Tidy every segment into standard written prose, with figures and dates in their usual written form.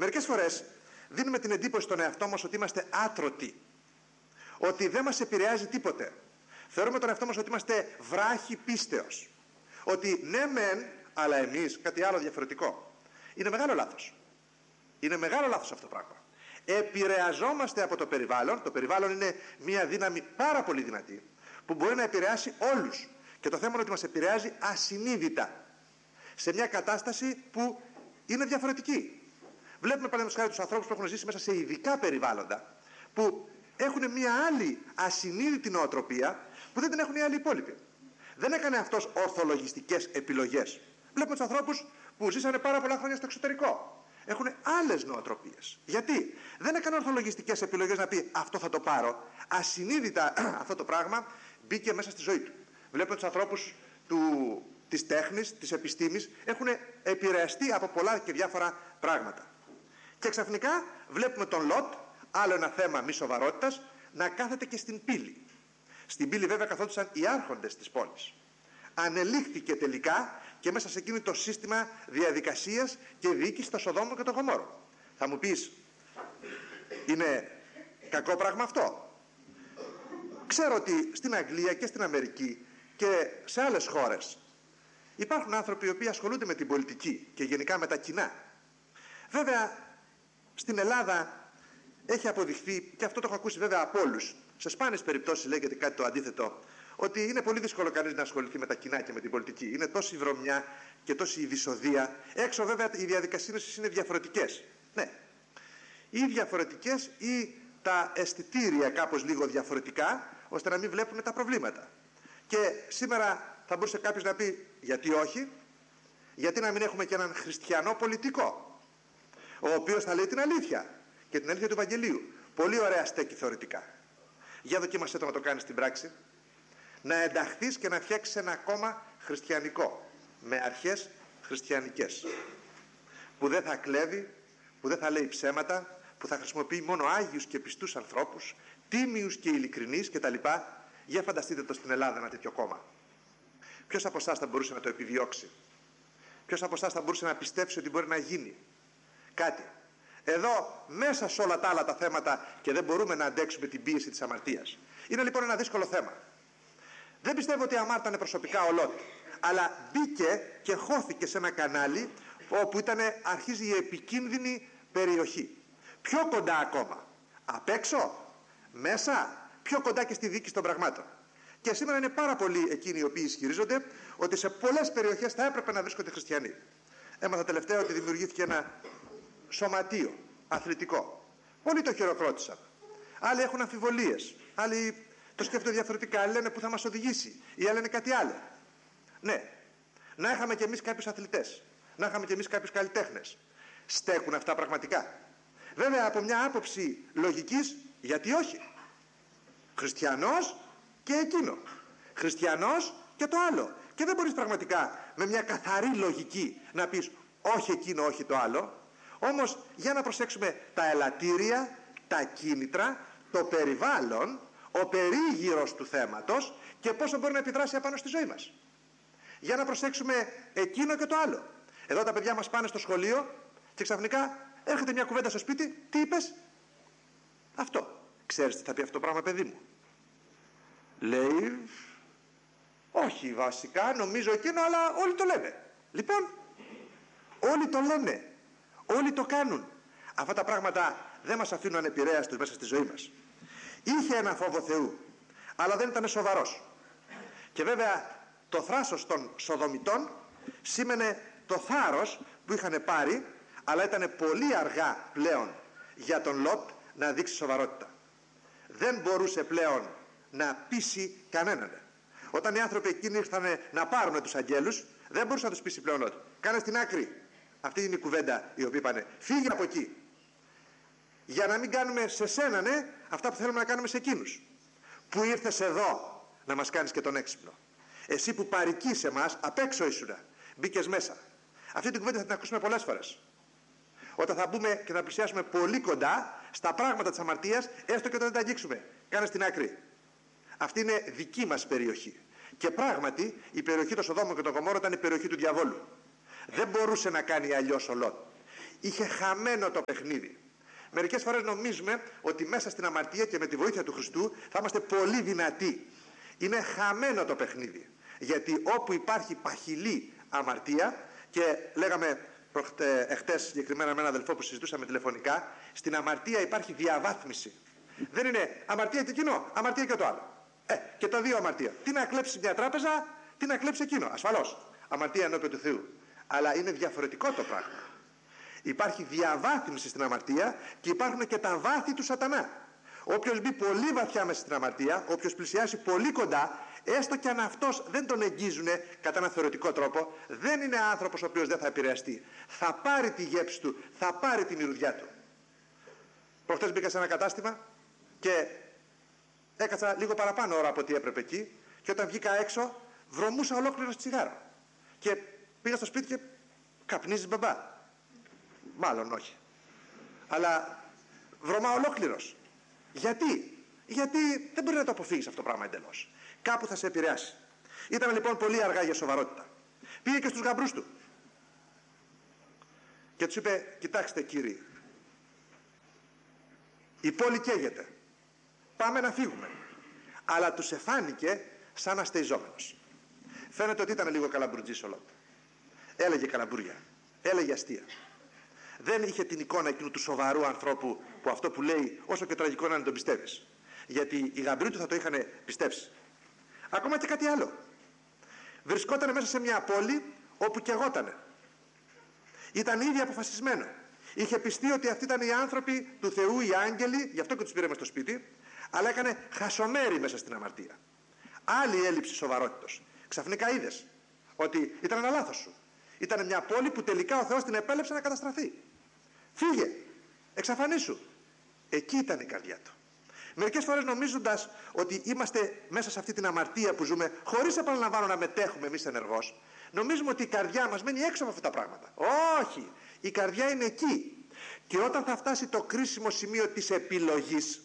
Μερικές φορές δίνουμε την εντύπωση στον εαυτό μας ότι είμαστε άτρωτοι, ότι δεν μας επηρεάζει τίποτε. Θεωρούμε τον εαυτό μας ότι είμαστε βράχοι πίστεως. Ότι ναι μεν, αλλά εμείς κάτι άλλο διαφορετικό. Είναι μεγάλο λάθος. Είναι μεγάλο λάθος αυτό το πράγμα. Επηρεαζόμαστε από το περιβάλλον. Το περιβάλλον είναι μια δύναμη πάρα πολύ δυνατή που μπορεί να επηρεάσει όλους. Και το θέμα είναι ότι μας επηρεάζει ασυνείδητα. Σε μια κατάσταση που είναι διαφορετική. Βλέπουμε παραδείγματος χάρη τους ανθρώπους που έχουν ζήσει μέσα σε ειδικά περιβάλλοντα, που έχουν μια άλλη ασυνείδητη νοοτροπία που δεν την έχουν οι άλλοι υπόλοιποι. Δεν έκανε αυτός ορθολογιστικές επιλογές. Βλέπουμε τους ανθρώπους που ζήσανε πάρα πολλά χρόνια στο εξωτερικό. Έχουν άλλες νοοτροπίες. Γιατί? Δεν έκανε ορθολογιστικές επιλογές να πει αυτό θα το πάρω. Ασυνείδητα αυτό το πράγμα μπήκε μέσα στη ζωή του. Βλέπουμε τους ανθρώπους της τέχνης, της επιστήμης, έχουν επηρεαστεί από πολλά και διάφορα πράγματα. Και ξαφνικά βλέπουμε τον Λότ, άλλο ένα θέμα μη σοβαρότητας, να κάθεται και στην πύλη. Στην πύλη βέβαια καθόντουσαν οι άρχοντες της πόλης. Ανελήχθηκε τελικά και μέσα σε εκείνο το σύστημα διαδικασίας και διοίκησης των Σοδόμων και των Γομόρων. Θα μου πεις, είναι κακό πράγμα αυτό? Ξέρω ότι στην Αγγλία και στην Αμερική και σε άλλες χώρες υπάρχουν άνθρωποι οι οποίοι ασχολούνται με την πολιτική και γενικά με τα κοινά. Βέβαια, στην Ελλάδα έχει αποδειχθεί, και αυτό το έχω ακούσει βέβαια από όλους, σε σπάνιες περιπτώσεις λέγεται κάτι το αντίθετο, ότι είναι πολύ δύσκολο κανείς να ασχοληθεί με τα κοινά και με την πολιτική. Είναι τόση βρωμιά και τόση δυσοδεία. Έξω βέβαια οι διαδικασίες είναι διαφορετικές. Ναι. Ή διαφορετικές ή τα αισθητήρια κάπως λίγο διαφορετικά, ώστε να μην βλέπουμε τα προβλήματα. Και σήμερα θα μπορούσε κάποιος να πει, γιατί όχι? Γιατί να μην έχουμε και έναν χριστιανό πολιτικό, ο οποίος θα λέει την αλήθεια και την αλήθεια του Ευαγγελίου. Πολύ ωραία στέκει θεωρητικά. Για δοκίμασέ το να το κάνεις στην πράξη. Να ενταχθείς και να φτιάξεις ένα κόμμα χριστιανικό, με αρχές χριστιανικές, που δεν θα κλέβει, που δεν θα λέει ψέματα, που θα χρησιμοποιεί μόνο άγιους και πιστούς ανθρώπους, τίμιους και ειλικρινείς κτλ. Για φανταστείτε το στην Ελλάδα ένα τέτοιο κόμμα. Ποιος από εσάς θα μπορούσε να το επιδιώξει? Ποιος από εσάς θα μπορούσε να πιστέψει ότι μπορεί να γίνει κάτι? Εδώ μέσα σε όλα τα άλλα τα θέματα και δεν μπορούμε να αντέξουμε την πίεση της αμαρτίας. Είναι λοιπόν ένα δύσκολο θέμα. Δεν πιστεύω ότι αμάρτανε προσωπικά ο Λότ, αλλά μπήκε και χώθηκε σε ένα κανάλι όπου αρχίζει η επικίνδυνη περιοχή. Πιο κοντά ακόμα. Απ' έξω, μέσα, πιο κοντά και στη δίκη των πραγμάτων. Και σήμερα είναι πάρα πολλοί εκείνοι οι οποίοι ισχυρίζονται ότι σε πολλές περιοχές θα έπρεπε να βρίσκονται χριστιανοί. Έμαθα τελευταία ότι δημιουργήθηκε ένα σωματείο αθλητικό. Πολλοί το χειροκρότησαν. Άλλοι έχουν αμφιβολίες. Άλλοι το σκέφτονται διαφορετικά. Άλλοι λένε που θα μας οδηγήσει. Ή άλλοι λένε κάτι άλλο. Ναι. Να είχαμε κι εμείς κάποιους αθλητές. Να είχαμε κι εμείς κάποιους καλλιτέχνες. Στέκουν αυτά πραγματικά? Βέβαια από μια άποψη λογικής, γιατί όχι? Χριστιανός και εκείνο. Χριστιανός και το άλλο. Και δεν μπορείς πραγματικά με μια καθαρή λογική να πεις όχι εκείνο, όχι το άλλο. Όμως για να προσέξουμε τα ελαττήρια, τα κίνητρα, το περιβάλλον, ο περίγυρος του θέματος και πόσο μπορεί να επιδράσει απάνω στη ζωή μας. Για να προσέξουμε εκείνο και το άλλο. Εδώ τα παιδιά μας πάνε στο σχολείο και ξαφνικά έρχεται μια κουβέντα στο σπίτι. Τι είπες? Αυτό. Ξέρεις τι θα πει αυτό το πράγμα, παιδί μου? Λέει, όχι βασικά, νομίζω εκείνο, αλλά όλοι το λένε. Λοιπόν, όλοι το λένε. Όλοι το κάνουν. Αυτά τα πράγματα δεν μας αφήνουν ανεπηρέαστους μέσα στη ζωή μας. Είχε ένα φόβο Θεού, αλλά δεν ήταν σοβαρός. Και βέβαια το θράσος των Σοδομιτών σήμαινε το θάρρος που είχαν πάρει, αλλά ήταν πολύ αργά πλέον για τον Λότ να δείξει σοβαρότητα. Δεν μπορούσε πλέον να πείσει κανέναν. Όταν οι άνθρωποι εκείνοι ήρθαν να πάρουν τους αγγέλους, δεν μπορούσε να τους πείσει πλέον Λότ. Κάνε στην άκρη. Αυτή είναι η κουβέντα η οποία είπανε. Φύγε από εκεί. Για να μην κάνουμε σε σένα, ναι, αυτά που θέλουμε να κάνουμε σε εκείνους. Που ήρθες εδώ να μας κάνεις και τον έξυπνο. Εσύ που παρικείς εμάς, απ' έξω ήσουνα. Μπήκες μέσα. Αυτή την κουβέντα θα την ακούσουμε πολλές φορές. Όταν θα μπούμε και θα πλησιάσουμε πολύ κοντά στα πράγματα της αμαρτίας, έστω και όταν δεν τα αγγίξουμε. Κάνε στην άκρη. Αυτή είναι δική μας περιοχή. Και πράγματι η περιοχή των Σοδόμων και των Γομόρων ήταν η περιοχή του διαβόλου. Δεν μπορούσε να κάνει αλλιώς ο Λότ. είχε χαμένο το παιχνίδι. Μερικές φορές νομίζουμε ότι μέσα στην αμαρτία και με τη βοήθεια του Χριστού θα είμαστε πολύ δυνατοί. Είναι χαμένο το παιχνίδι. Γιατί όπου υπάρχει παχυλή αμαρτία, και λέγαμε εχθές συγκεκριμένα με έναν αδελφό που συζητούσαμε τηλεφωνικά, στην αμαρτία υπάρχει διαβάθμιση. Δεν είναι αμαρτία και εκείνο, αμαρτία και το άλλο. Και τα δύο αμαρτία. Τι να κλέψει μια τράπεζα, τι να κλέψει εκείνο. Ασφαλώς. Αμαρτία ενώπιον του Θεού. Αλλά είναι διαφορετικό το πράγμα. Υπάρχει διαβάθμιση στην αμαρτία και υπάρχουν και τα βάθη του σατανά. Όποιος μπει πολύ βαθιά μέσα στην αμαρτία, όποιος πλησιάσει πολύ κοντά, έστω και αν αυτός δεν τον εγγίζουνε κατά ένα θεωρητικό τρόπο, δεν είναι άνθρωπος ο οποίος δεν θα επηρεαστεί. Θα πάρει τη γέψη του, θα πάρει τη μυρουδιά του. Προχτές μπήκα σε ένα κατάστημα και έκατσα λίγο παραπάνω ώρα από ό,τι έπρεπε εκεί, και όταν βγήκα έξω βρωμούσα ολόκληρο τσιγάρο. Και πήγα στο σπίτι και καπνίζεις μπαμπά. Μάλλον όχι. Αλλά βρωμά ολόκληρος. Γιατί δεν μπορεί να το αποφύγεις αυτό το πράγμα εντελώς. Κάπου θα σε επηρεάσει. Ήταν λοιπόν πολύ αργά για σοβαρότητα. Πήγε και στους γαμπρούς του και τους είπε: κοιτάξτε κύριοι, η πόλη καίγεται. Πάμε να φύγουμε. Αλλά τους εφάνηκε σαν αστεϊζόμενος. Φαίνεται ότι ήταν λίγο καλαμπρουτζής ο Λότ. Έλεγε καλαμπούρια. Έλεγε αστεία. Δεν είχε την εικόνα εκείνου του σοβαρού ανθρώπου που αυτό που λέει, όσο και τραγικό να είναι, τον πιστεύεις. Γιατί οι γαμπροί του θα το είχαν πιστέψει. Ακόμα και κάτι άλλο. Βρισκόταν μέσα σε μια πόλη όπου καιγότανε. Ήταν ήδη αποφασισμένο. Είχε πιστεί ότι αυτοί ήταν οι άνθρωποι του Θεού, οι άγγελοι, γι' αυτό και τους πήρε μες στο σπίτι, αλλά έκανε χασομέρι μέσα στην αμαρτία. Άλλη έλλειψη σοβαρότητος. Ξαφνικά είδες ότι ήταν ένα λάθος σου. Ήταν μια πόλη που τελικά ο Θεός την επέλεψε να καταστραφεί. Φύγε, εξαφανίσου. Εκεί ήταν η καρδιά του. Μερικές φορές νομίζοντας ότι είμαστε μέσα σε αυτή την αμαρτία που ζούμε, χωρίς επαναλαμβάνω να μετέχουμε εμείς ενεργώς, νομίζουμε ότι η καρδιά μας μένει έξω από αυτά τα πράγματα. Όχι, η καρδιά είναι εκεί. Και όταν θα φτάσει το κρίσιμο σημείο της επιλογής,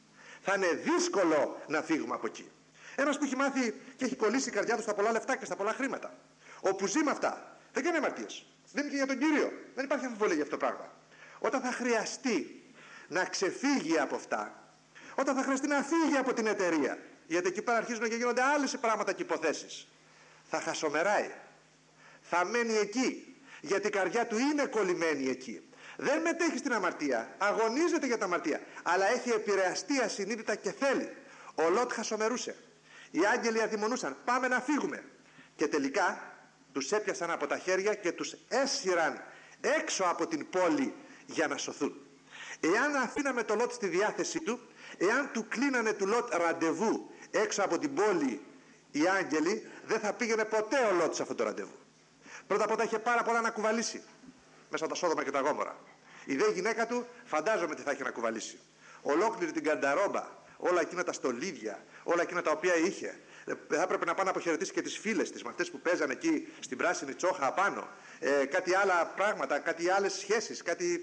θα είναι δύσκολο να φύγουμε από εκεί. Ένας που έχει μάθει και έχει κολλήσει η καρδιά του στα πολλά λεφτά και στα πολλά χρήματα, όπου ζει με αυτά, δεν κάνει αμαρτίες. Δεν είναι και για τον Κύριο. Δεν υπάρχει αμφιβολία για αυτό το πράγμα. Όταν θα χρειαστεί να ξεφύγει από αυτά, όταν θα χρειαστεί να φύγει από την εταιρεία, γιατί εκεί πέρα αρχίζουν και γίνονται άλλες πράγματα και υποθέσεις, θα χασομεράει. Θα μένει εκεί, γιατί η καρδιά του είναι κολλημένη εκεί. Δεν μετέχει στην αμαρτία, αγωνίζεται για την αμαρτία, αλλά έχει επηρεαστεί ασυνείδητα και θέλει. Ο Λότ χασομερούσε. Οι άγγελοι αδειμονούσαν, πάμε να φύγουμε. Και τελικά τους έπιασαν από τα χέρια και τους έσυραν έξω από την πόλη για να σωθούν. Εάν αφήναμε το Λότ στη διάθεσή του, εάν του κλείνανε του Λότ ραντεβού έξω από την πόλη οι άγγελοι, δεν θα πήγαινε ποτέ ο Λότ σε αυτό το ραντεβού. Πρώτα απ' όλα είχε πάρα πολλά να κουβαλήσει μέσα από τα Σόδομα και τα Γόμορα. Η δε γυναίκα του φαντάζομαι τι θα είχε να κουβαλήσει. Ολόκληρη την κανταρόμπα, όλα εκείνα τα στολίδια, όλα εκείνα τα οποία είχε. Θα έπρεπε να πάει να αποχαιρετήσει και τις φίλες της, με αυτές που παίζανε εκεί στην πράσινη τσόχα απάνω. Κάτι άλλα πράγματα, κάτι άλλες σχέσεις, κάτι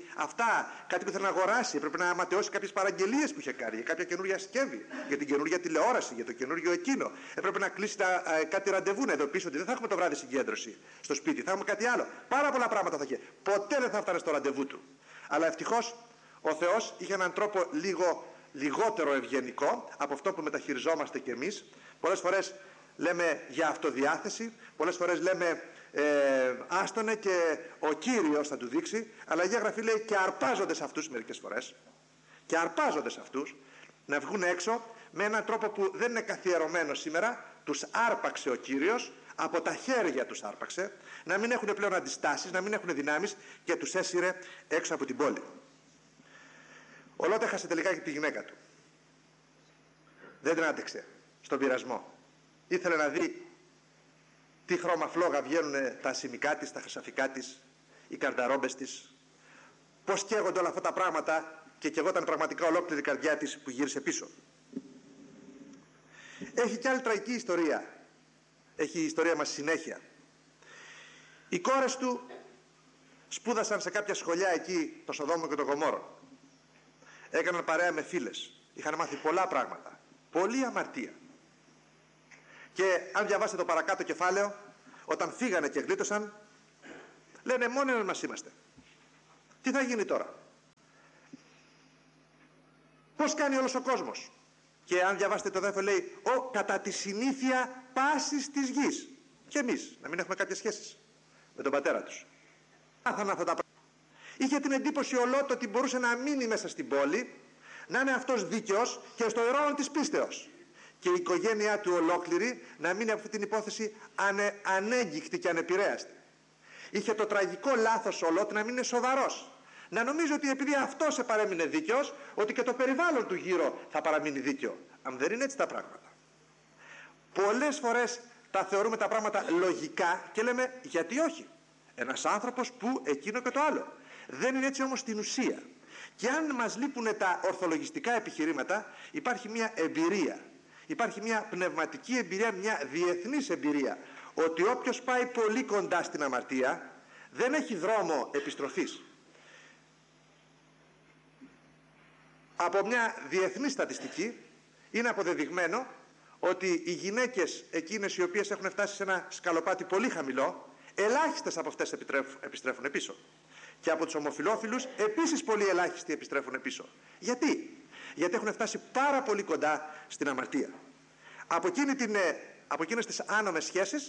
που ήθελε να αγοράσει. Έπρεπε να ματαιώσει κάποιες παραγγελίες που είχε κάνει για κάποια καινούργια σκεύη, για την καινούργια τηλεόραση, για το καινούργιο εκείνο. Έπρεπε να κλείσει κάτι ραντεβού, να ειδοποιήσει ότι δεν θα έχουμε το βράδυ συγκέντρωση στο σπίτι, θα έχουμε κάτι άλλο. Πάρα πολλά πράγματα θα είχε. Ποτέ δεν θα φτάνε στο ραντεβού του. Αλλά ευτυχώς ο Θεός είχε έναν τρόπο λιγότερο ευγενικό από αυτό που μεταχειριζόμαστε κι εμείς. Πολλές φορές λέμε για αυτοδιάθεση, πολλές φορές λέμε άστονε και ο Κύριος θα του δείξει, αλλά η Αγία Γραφή λέει και αρπάζονται σε αυτούς μερικές φορές, και αρπάζονται σε αυτούς να βγουν έξω με έναν τρόπο που δεν είναι καθιερωμένο σήμερα. Τους άρπαξε ο Κύριος, από τα χέρια τους άρπαξε, να μην έχουν πλέον αντιστάσεις, να μην έχουν δυνάμεις, και τους έσυρε έξω από την πόλη. Ο Λότ έχασε τελικά και τη γυναίκα του. Δεν την άντεξε στον πειρασμό. Ήθελε να δει τι χρώμα φλόγα βγαίνουν τα ασημικά της, τα χρυσαφικά της, οι καρνταρόμπες της, πώς καίγονται όλα αυτά τα πράγματα, και καιγόταν πραγματικά ολόκληρη η καρδιά της που γύρισε πίσω. Έχει και άλλη τραγική ιστορία. Έχει η ιστορία μας συνέχεια. Οι κόρες του σπούδασαν σε κάποια σχολιά εκεί, το Σοδόμο και το Γομόρο. Έκαναν παρέα με φίλες. Είχαν μάθει πολλά πράγματα. Πολλή αμαρτία. Και αν διαβάσετε το παρακάτω κεφάλαιο, όταν φύγανε και γλίτωσαν, λένε μόνοι μας είμαστε. Τι θα γίνει τώρα? Πώς κάνει όλος ο κόσμος? Και αν διαβάσετε το δεύτερο λέει, κατά τη συνήθεια πάσης της γης. Και εμείς να μην έχουμε κάποιες σχέσεις με τον πατέρα τους. Μάθανε αυτά τα πράγματα. Είχε την εντύπωση ο Λότ ότι μπορούσε να μείνει μέσα στην πόλη, να είναι αυτός δίκαιος και στο ειρώνο της πίστεως. Και η οικογένειά του ολόκληρη να μείνει από αυτή την υπόθεση ανέγκυχτη και ανεπηρέαστη. Είχε το τραγικό λάθος ο Λότ να μην είναι σοβαρός. Να νομίζει ότι επειδή αυτός παρέμεινε δίκαιος, ότι και το περιβάλλον του γύρω θα παραμείνει δίκαιο. Αν δεν είναι έτσι τα πράγματα. Πολλές φορές τα θεωρούμε τα πράγματα λογικά και λέμε γιατί όχι. Ένας άνθρωπος που εκείνο και το άλλο. Δεν είναι έτσι όμως στην ουσία. Και αν μας λείπουν τα ορθολογιστικά επιχειρήματα, υπάρχει μια εμπειρία. Υπάρχει μια πνευματική εμπειρία, μια διεθνής εμπειρία. Ότι όποιος πάει πολύ κοντά στην αμαρτία, δεν έχει δρόμο επιστροφής. Από μια διεθνή στατιστική είναι αποδεδειγμένο ότι οι γυναίκες εκείνες οι οποίες έχουν φτάσει σε ένα σκαλοπάτι πολύ χαμηλό, ελάχιστες από αυτές επιστρέφουν πίσω. Και από τους ομοφυλόφιλους επίσης πολύ ελάχιστοι επιστρέφουν πίσω. Γιατί? Γιατί έχουν φτάσει πάρα πολύ κοντά στην αμαρτία. Από εκείνες τις άνομες σχέσεις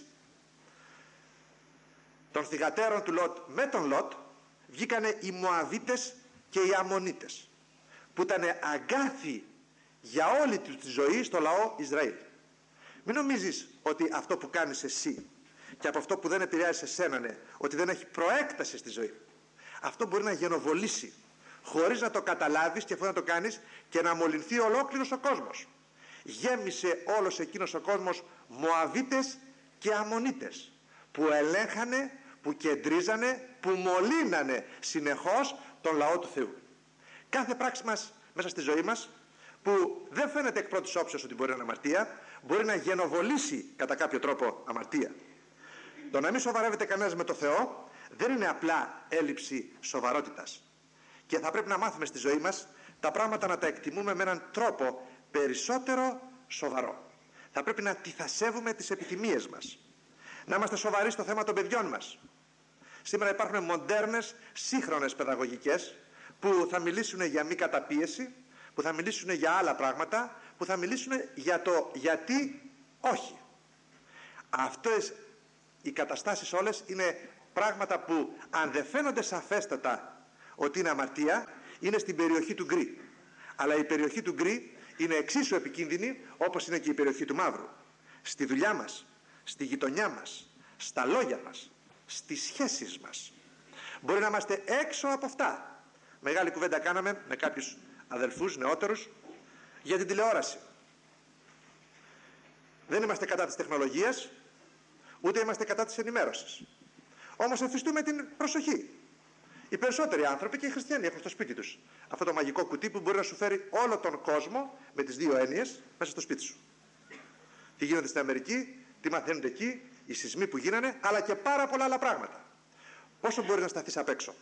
των θυγατέρων του Λότ με τον Λότ βγήκανε οι Μωαβίτες και οι Αμμονίτες, που ήταν αγκάθι για όλη τη ζωή στο λαό Ισραήλ. Μην νομίζεις ότι αυτό που κάνεις εσύ και από αυτό που δεν επηρεάζει εσένα, ότι δεν έχει προέκταση στη ζωή. Αυτό μπορεί να γενοβολήσει χωρίς να το καταλάβεις και αφού να το κάνεις και να μολυνθεί ολόκληρος ο κόσμος. Γέμισε όλος εκείνος ο κόσμος Μωαβίτες και Αμμονίτες που ελέγχανε, που κεντρίζανε, που μολύνανε συνεχώς τον λαό του Θεού. Κάθε πράξη μας μέσα στη ζωή μας που δεν φαίνεται εκ πρώτης όψεως ότι μπορεί να είναι αμαρτία, μπορεί να γενοβολήσει κατά κάποιο τρόπο αμαρτία. Το να μην σοβαρεύεται κανένας με το Θεό δεν είναι απλά έλλειψη σοβαρότητας. Και θα πρέπει να μάθουμε στη ζωή μας τα πράγματα να τα εκτιμούμε με έναν τρόπο περισσότερο σοβαρό. Θα πρέπει να τιθασεύουμε τις επιθυμίες μας. Να είμαστε σοβαροί στο θέμα των παιδιών μας. Σήμερα υπάρχουν μοντέρνες, σύγχρονες παιδαγωγικές που θα μιλήσουν για μη καταπίεση, που θα μιλήσουν για άλλα πράγματα, που θα μιλήσουν για το γιατί όχι. Αυτές οι καταστάσεις όλες είναι πράγματα που αν δεν φαίνονται σαφέστατα ότι είναι αμαρτία, είναι στην περιοχή του γκρι. Αλλά η περιοχή του γκρι είναι εξίσου επικίνδυνη όπως είναι και η περιοχή του μαύρου. Στη δουλειά μας, στη γειτονιά μας, στα λόγια μας, στις σχέσεις μας. Μπορεί να είμαστε έξω από αυτά. Μεγάλη κουβέντα κάναμε με κάποιους αδελφούς νεότερους για την τηλεόραση. Δεν είμαστε κατά της τεχνολογίας, ούτε είμαστε κατά της ενημέρωσης. Όμως εφιστούμε την προσοχή. Οι περισσότεροι άνθρωποι και οι χριστιανοί έχουν στο σπίτι τους αυτό το μαγικό κουτί που μπορεί να σου φέρει όλο τον κόσμο με τις δύο έννοιες μέσα στο σπίτι σου. Τι γίνεται στην Αμερική, τι μαθαίνονται εκεί, οι σεισμοί που γίνανε, αλλά και πάρα πολλά άλλα πράγματα. Πόσο μπορεί να σταθείς απ' έξω,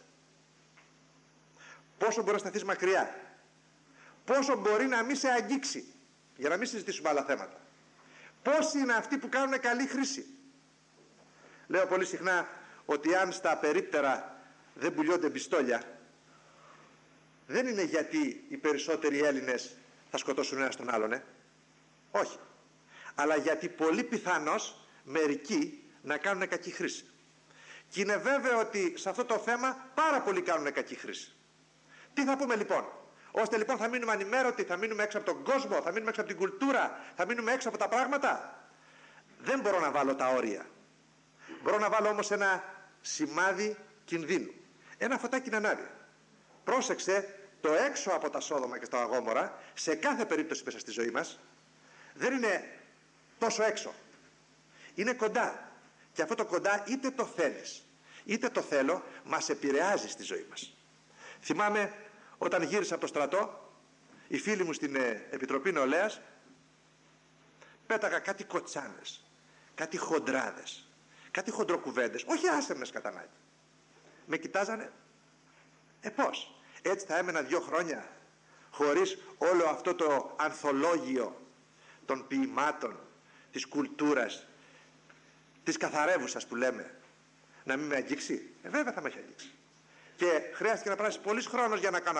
πόσο μπορεί να σταθείς μακριά, πόσο μπορεί να μην σε αγγίξει, για να μην συζητήσουμε άλλα θέματα. Πόσοι είναι αυτοί που κάνουν καλή χρήση. Λέω πολύ συχνά ότι αν στα περίπτερα δεν πουλιώνται πιστόλια, δεν είναι γιατί οι περισσότεροι Έλληνες θα σκοτώσουν ένας τον άλλον, όχι. Αλλά γιατί πολύ πιθανώς μερικοί να κάνουν κακή χρήση. Και είναι βέβαιο ότι σε αυτό το θέμα πάρα πολλοί κάνουν κακή χρήση. Τι θα πούμε λοιπόν? Ώστε λοιπόν θα μείνουμε ανημέρωτοι, θα μείνουμε έξω από τον κόσμο, θα μείνουμε έξω από την κουλτούρα, θα μείνουμε έξω από τα πράγματα. Δεν μπορώ να βάλω τα όρια. Μπορώ να βάλω όμως ένα σημάδι κινδύνου. Ένα φωτάκι να ανάβει. Πρόσεξε, το έξω από τα Σόδομα και στα Γόμορα, σε κάθε περίπτωση μέσα στη ζωή μας, δεν είναι τόσο έξω. Είναι κοντά. Και αυτό το κοντά είτε το θέλεις, είτε το θέλω, μας επηρεάζει στη ζωή μας. Θυμάμαι όταν γύρισα από το στρατό, οι φίλοι μου στην Επιτροπή Νεολαίας πέταγα κάτι κοτσάνες, κάτι χοντράδες, κάτι χοντροκουβέντες, όχι άσεμνες κατά ανάγκη. Με κοιτάζανε, πώς, έτσι θα έμενα 2 χρόνια χωρίς όλο αυτό το ανθολόγιο των ποιημάτων, της κουλτούρας, της καθαρεύουσας που λέμε, να μην με αγγίξει? Βέβαια θα με έχει αγγίξει. Και χρειάστηκε να περάσει πολύς χρόνος για να κάνω